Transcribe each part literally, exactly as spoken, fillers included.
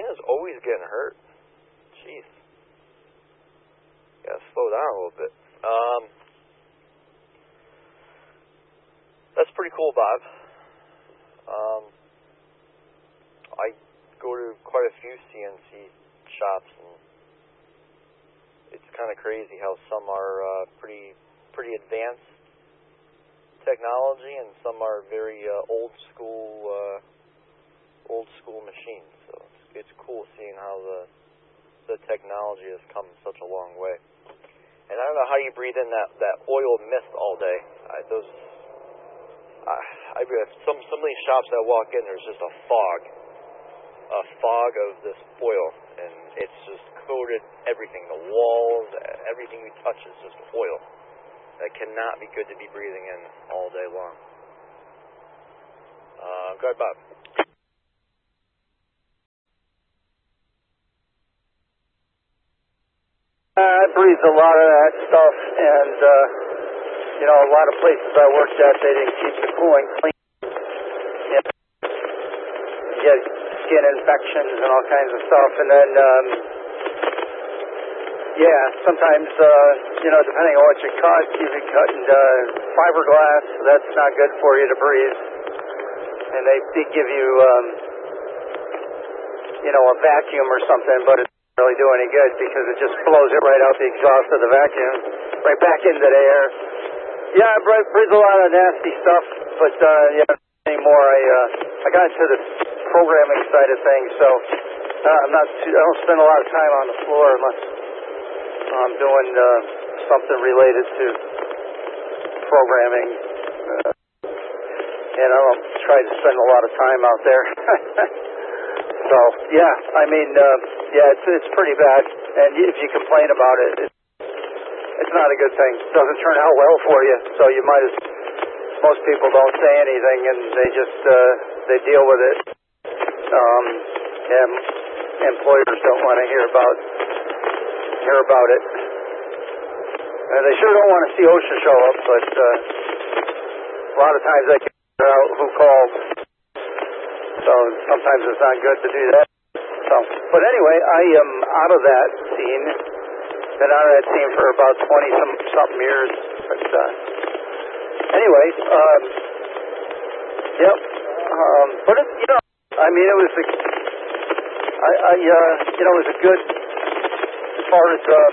Cena's always getting hurt. Jeez. Gotta slow down a little bit. Um, that's pretty cool, Bob. Um, I go to quite a few C N C shops, and it's kind of crazy how some are uh, pretty pretty advanced technology, and some are very uh, old school uh, old school machines. So it's, it's cool seeing how the the technology has come such a long way. And I don't know how you breathe in that, that oil mist all day. I, those, I, I some some of these shops I walk in, there's just a fog, a fog of this oil, and it's just coated everything. The walls, everything you touch is just oil. That cannot be good to be breathing in all day long. Uh, go ahead, Bob. I breathed a lot of that stuff, and, uh, you know, a lot of places I worked at, they didn't keep the cooling clean. You get skin infections and all kinds of stuff, and then, um, yeah, sometimes, uh, you know, depending on what you cut, you can cut in uh, fiberglass, that's not good for you to breathe. And they, they give you, um, you know, a vacuum or something, but it's really do any good because it just blows it right out the exhaust of the vacuum, right back into the air. Yeah, I breathe a lot of nasty stuff, but uh, yeah, anymore. I uh, I got into the programming side of things, so uh, I'm not. Too, I don't spend a lot of time on the floor unless I'm doing uh, something related to programming, uh, and I don't try to spend a lot of time out there. So, yeah, I mean, uh, yeah, it's it's pretty bad, and if you complain about it, it's, it's not a good thing. It doesn't turn out well for you, so you might as, most people don't say anything, and they just, uh, they deal with it, um, and employers don't want to hear about, hear about it, and they sure don't want to see OSHA show up, but, uh, a lot of times they can figure out who called. So sometimes it's not good to do that. So, but anyway, I am out of that scene. Been out of that scene for about twenty some something years. But uh, anyway, um, yep. Um, but it, you know, I mean, it was a, I, I uh, you know, it was a good as far as um,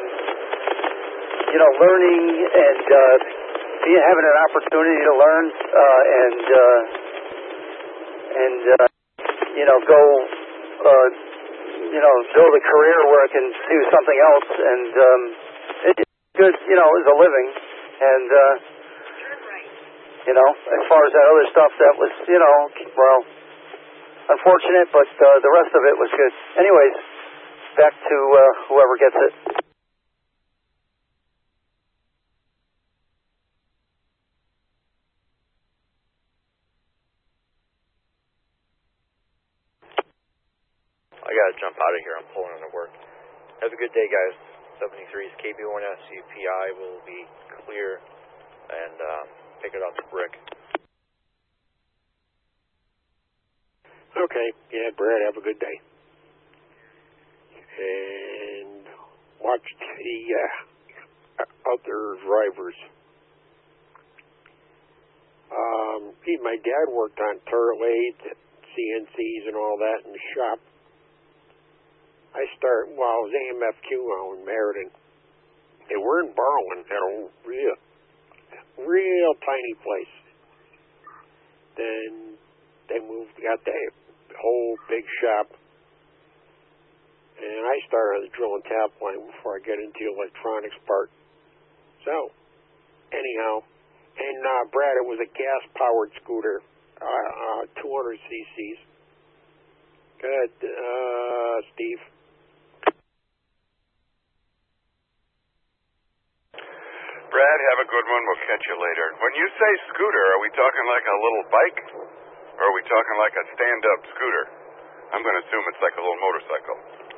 you know, learning and uh, being having an opportunity to learn uh, and uh, and. Uh, you know, go, uh, you know, build a career where I can do something else, and um, it's good, you know, as a living, and, uh, you know, as far as that other stuff, that was, you know, well, unfortunate, but uh, the rest of it was good. Anyways, back to uh, whoever gets it. I gotta jump out of here. I'm pulling into work. Have a good day, guys. seventy-three's K B one S C P I will be clear, and um, pick it up to Brick. Okay. Yeah, Brad, have a good day. And watch the uh, other drivers. Um, gee, my dad worked on turret lathes, C N Cs, and all that in the shop. I started, well, I was A M F Q now in Meriden. They were in Berlin at a real, real tiny place. Then they moved, got that whole big shop. And I started on the drill and tap line before I get into the electronics part. So, anyhow, and uh, Brad, it was a gas-powered scooter, uh, uh, two hundred c c's. Good, uh, Steve. Brad, have a good one. We'll catch you later. When you say scooter, are we talking like a little bike? Or are we talking like a stand-up scooter? I'm going to assume it's like a little motorcycle.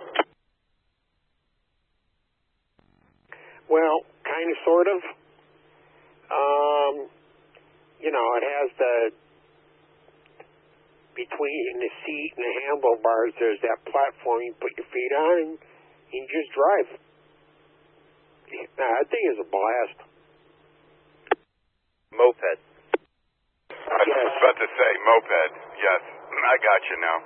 Well, kind of, sort of. Um, you know, it has the between the seat and the handlebars, there's that platform you put your feet on and you just drive. Nah, that thing is a blast. Moped. I was Yes. about to say moped. Yes, I got you now.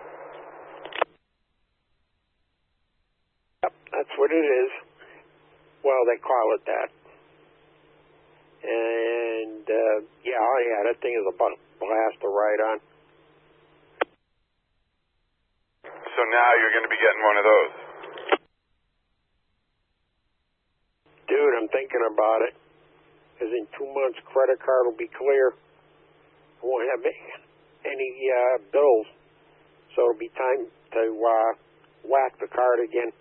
Yep, that's what it is. Well, they call it that. And, uh, yeah, oh yeah, that thing is a blast to ride on. So now you're going to be getting one of those. Dude, I'm thinking about it. Because in two months, credit card will be clear. I won't have any uh, bills. So it'll be time to uh, whack the card again.